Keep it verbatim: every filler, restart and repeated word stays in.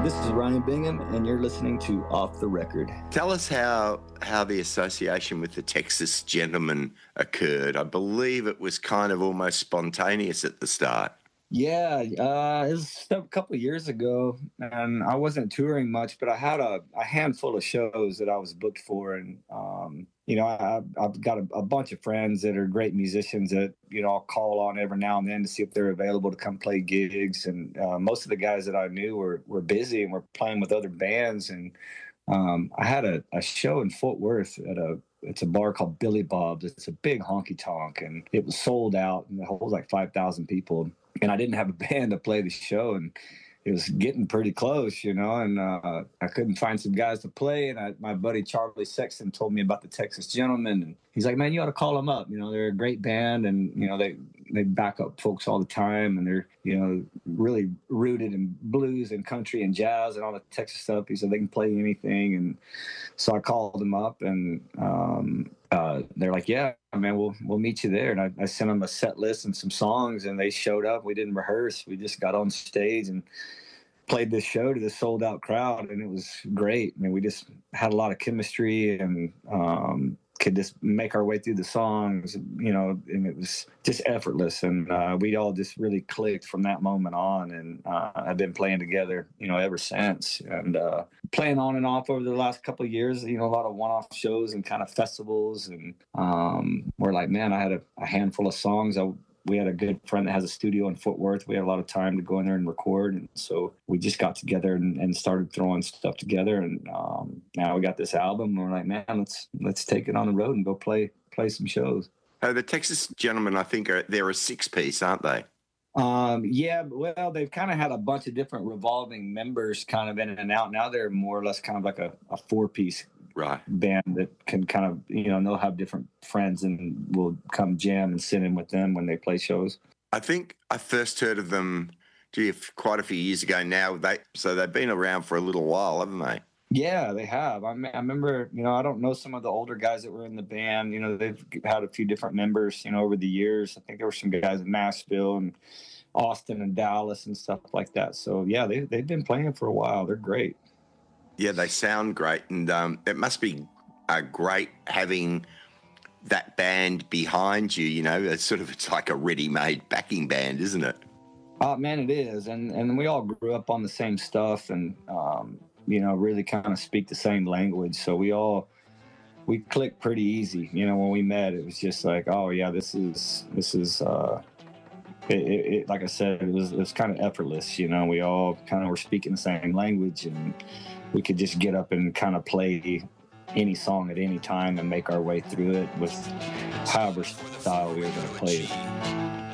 This is Ryan Bingham, and you're listening to Off the Record. Tell us how how the association with the Texas Gentlemen occurred. I believe it was kind of almost spontaneous at the start. Yeah, uh, it was a couple of years ago, and I wasn't touring much, but I had a, a handful of shows that I was booked for, and um, you know, I, I've got a, a bunch of friends that are great musicians that you know I'll call on every now and then to see if they're available to come play gigs. And uh, most of the guys that I knew were were busy and were playing with other bands. And um, I had a, a show in Fort Worth at a it's a bar called Billy Bob's. It's a big honky tonk, and it was sold out, and it holds like five thousand people. And I didn't have a band to play the show, and it was getting pretty close, you know, and uh, I couldn't find some guys to play. And I, my buddy Charlie Sexton told me about the Texas Gentlemen, and he's like, man, you ought to call them up. You know, they're a great band, and, you know, they, they back up folks all the time, and they're, you know, really rooted in blues and country and jazz and all the Texas stuff. He said they can play anything. And so I called them up, and um, uh, they're like, yeah, man, we'll we'll meet you there. And I, I sent them a set list and some songs, and they showed up. We didn't rehearse. We just got on stage and played this show to the sold out crowd, and it was great. I mean, we just had a lot of chemistry, and um, could just make our way through the songs, you know, and it was just effortless. And uh, we all just really clicked from that moment on. And uh, I've been playing together, you know, ever since, and uh, playing on and off over the last couple of years, you know, a lot of one-off shows and kind of festivals. And um, we're like, man, I had a, a handful of songs. I, we had a good friend that has a studio in Fort Worth. We had a lot of time to go in there and record. And so we just got together and, and started throwing stuff together. And um, now we got this album. And we're like, man, let's let's take it on the road and go play play some shows. Oh, the Texas Gentlemen, I think, are they're a six-piece, aren't they? Um, yeah, well, they've kind of had a bunch of different revolving members kind of in and out. Now they're more or less kind of like a, a four-piece right band that can kind of, you know, they'll have different friends and will come jam and sit in with them when they play shows. I think I first heard of them, gee, quite a few years ago now. They So they've been around for a little while, haven't they? Yeah, they have. I, mean, I remember, you know, I don't know some of the older guys that were in the band. You know, they've had a few different members, you know, over the years. I think there were some guys in Nashville and Austin and Dallas and stuff like that. So, yeah, they, they've been playing for a while. They're great. Yeah, they sound great. And um, it must be uh, great having that band behind you, you know. It's sort of it's like a ready-made backing band, isn't it? Oh, man, it is. And, and we all grew up on the same stuff and, um, you know, really kind of speak the same language. So we all, we clicked pretty easy. You know, when we met, it was just like, oh yeah, this is, this is, uh, it, it, it like I said, it was, it was kind of effortless. You know, we all kind of were speaking the same language, and we could just get up and kind of play any song at any time and make our way through it with however style we were going to play it.